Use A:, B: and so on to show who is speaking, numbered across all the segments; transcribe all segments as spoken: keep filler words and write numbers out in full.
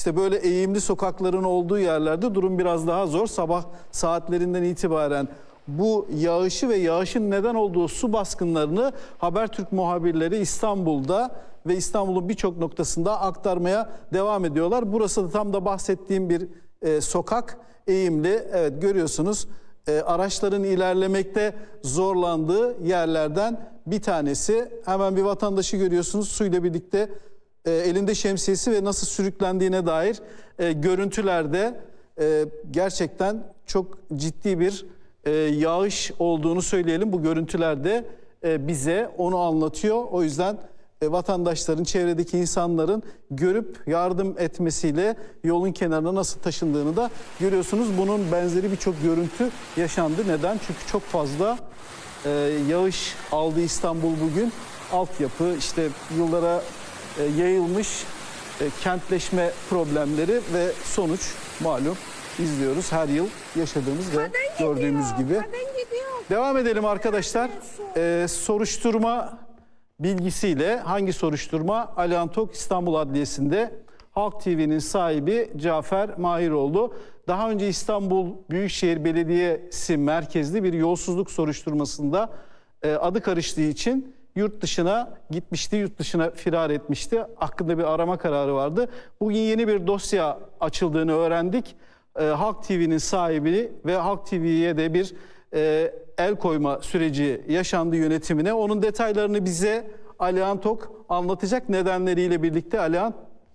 A: işte böyle eğimli sokakların olduğu yerlerde durum biraz daha zor. Sabah saatlerinden itibaren bu yağışı ve yağışın neden olduğu su baskınlarını Habertürk muhabirleri İstanbul'da ve İstanbul'un birçok noktasında aktarmaya devam ediyorlar. Burası da tam da bahsettiğim bir e, sokak, eğimli. Evet, görüyorsunuz e, araçların ilerlemekte zorlandığı yerlerden bir tanesi. Hemen bir vatandaşı görüyorsunuz suyla birlikte e, elinde şemsiyesi ve nasıl sürüklendiğine dair e, görüntülerde e, gerçekten çok ciddi bir e, yağış olduğunu söyleyelim. Bu görüntülerde e, bize onu anlatıyor. O yüzden e, vatandaşların, çevredeki insanların görüp yardım etmesiyle yolun kenarına nasıl taşındığını da görüyorsunuz. Bunun benzeri birçok görüntü yaşandı. Neden? Çünkü çok fazla e, yağış aldı İstanbul bugün. Altyapı, işte yıllara e, yayılmış e, kentleşme problemleri ve sonuç malum izliyoruz her yıl yaşadığımız ve gördüğümüz gibi. Devam edelim arkadaşlar. Ee, soruşturma bilgisiyle, hangi soruşturma? Alihan Tok İstanbul Adliyesi'nde Halk T V'nin sahibi Cafer Mahiroğlu daha önce İstanbul Büyükşehir Belediyesi merkezli bir yolsuzluk soruşturmasında e, adı karıştığı için yurt dışına gitmişti, yurt dışına firar etmişti. Hakkında bir arama kararı vardı. Bugün yeni bir dosya açıldığını öğrendik. E, Halk T V'nin sahibi ve Halk T V'ye de bir e, el koyma süreci yaşandı yönetimine. Onun detaylarını bize Alihan Tok anlatacak, nedenleriyle birlikte. Alihan.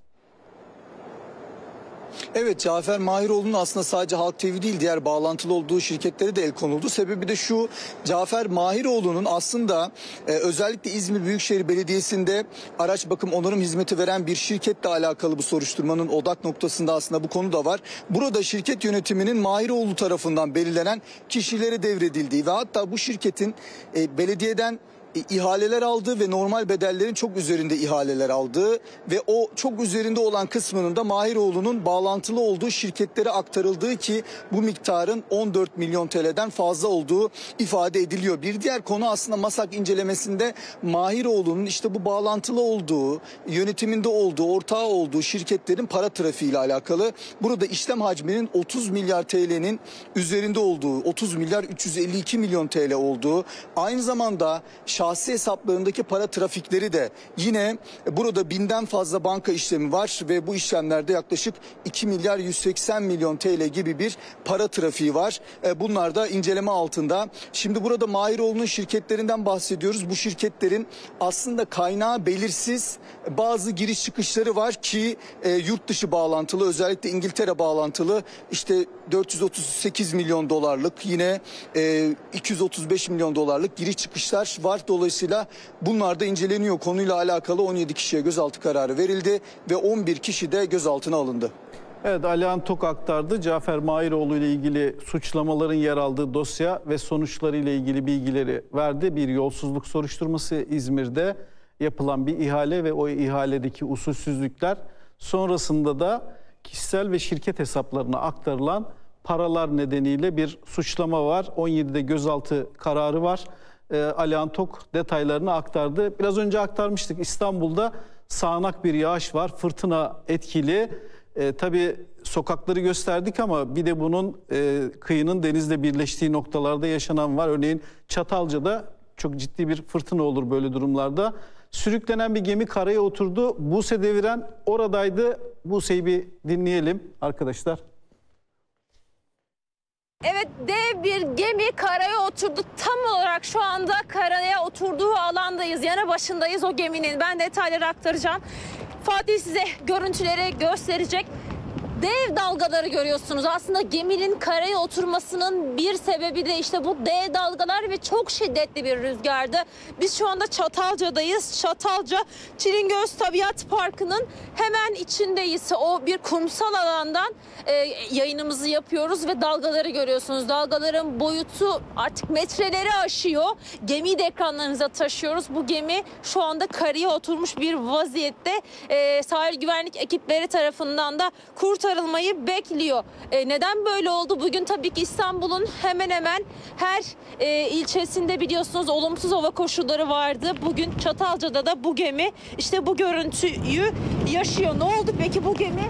B: Evet, Cafer Mahiroğlu'nun aslında sadece Halk T V değil, diğer bağlantılı olduğu şirketlere de el konuldu. Sebebi de şu: Cafer Mahiroğlu'nun aslında e, özellikle İzmir Büyükşehir Belediyesi'nde araç bakım onarım hizmeti veren bir şirketle alakalı bu soruşturmanın odak noktasında aslında bu konu da var. Burada şirket yönetiminin Mahiroğlu tarafından belirlenen kişilere devredildiği ve hatta bu şirketin e, belediyeden ihaleler aldığı ve normal bedellerin çok üzerinde ihaleler aldığı ve o çok üzerinde olan kısmının da Mahiroğlu'nun bağlantılı olduğu şirketlere aktarıldığı ki bu miktarın on dört milyon T L'den fazla olduğu ifade ediliyor. Bir diğer konu aslında MASAK incelemesinde Mahiroğlu'nun işte bu bağlantılı olduğu, yönetiminde olduğu, ortağı olduğu şirketlerin para trafiği ile alakalı. Burada işlem hacminin otuz milyar T L'nin üzerinde olduğu, otuz milyar üç yüz elli iki milyon T L olduğu, aynı zamanda şahsi hesaplarındaki para trafikleri de yine burada binden fazla banka işlemi var ve bu işlemlerde yaklaşık iki milyar yüz seksen milyon T L gibi bir para trafiği var. Bunlar da inceleme altında. Şimdi burada Mahiroğlu'nun şirketlerinden bahsediyoruz. Bu şirketlerin aslında kaynağı belirsiz bazı giriş çıkışları var ki e, yurt dışı bağlantılı, özellikle İngiltere bağlantılı, işte dört yüz otuz sekiz milyon dolarlık, yine e, iki yüz otuz beş milyon dolarlık giriş çıkışlar var. Dolayısıyla bunlar da inceleniyor. Konuyla alakalı on yedi kişiye gözaltı kararı verildi ve on bir kişi de gözaltına alındı.
A: Evet, Alihan Tok aktardı. Cafer Mahiroğlu ile ilgili suçlamaların yer aldığı dosya ve sonuçları ile ilgili bilgileri verdi. Bir yolsuzluk soruşturması İzmir'de yapılan bir ihale ve o ihaledeki usulsüzlükler sonrasında da kişisel ve şirket hesaplarına aktarılan paralar nedeniyle bir suçlama var. on yedide gözaltı kararı var. Ee, Alihan Tok detaylarını aktardı. Biraz önce aktarmıştık. İstanbul'da sağanak bir yağış var. Fırtına etkili. Ee, tabii sokakları gösterdik ama bir de bunun e, kıyının denizle birleştiği noktalarda yaşanan var. Örneğin Çatalca'da çok ciddi bir fırtına olur böyle durumlarda. Sürüklenen bir gemi karaya oturdu. Buse Deviren oradaydı. Buse'yi bir dinleyelim arkadaşlar.
C: Evet, dev bir gemi karaya oturdu. Tam olarak şu anda karaya oturduğu alandayız. Yanı başındayız o geminin. Ben detayları aktaracağım. Fatih size görüntüleri gösterecek. Dev dalgaları görüyorsunuz. Aslında geminin karaya oturmasının bir sebebi de işte bu dev dalgalar ve çok şiddetli bir rüzgardı. Biz şu anda Çatalca'dayız. Çatalca Çilingöz Tabiat Parkı'nın hemen içindeyiz. O bir kumsal alandan e, yayınımızı yapıyoruz ve dalgaları görüyorsunuz. Dalgaların boyutu artık metreleri aşıyor. Gemiyi de ekranlarınıza taşıyoruz. Bu gemi şu anda karaya oturmuş bir vaziyette. E, sahil güvenlik ekipleri tarafından da kurtarılıyor. Kurtarılmayı bekliyor. E, neden böyle oldu? Bugün tabii ki İstanbul'un hemen hemen her e, ilçesinde biliyorsunuz olumsuz hava koşulları vardı. Bugün Çatalca'da da bu gemi işte bu görüntüyü yaşıyor. Ne oldu peki bu gemi?